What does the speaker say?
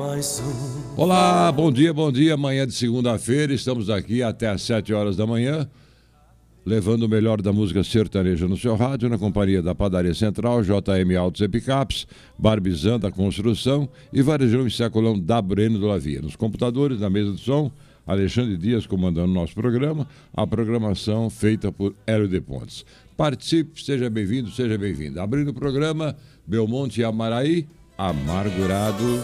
Olá, bom dia, manhã de segunda-feira, estamos aqui até às 7 horas da manhã, levando o melhor da música sertaneja no seu rádio, na companhia da Padaria Central, JM Autos e Picapes, Barbizan da Construção e Varejão e Sacolão da Breno do Lavia. Nos computadores, na mesa de som, Alexandre Dias comandando o nosso programa, a programação feita por Hélio de Pontes. Participe, seja bem-vindo, seja bem-vinda. Abrindo o programa, Belmonte e Amaraí, Amargurado.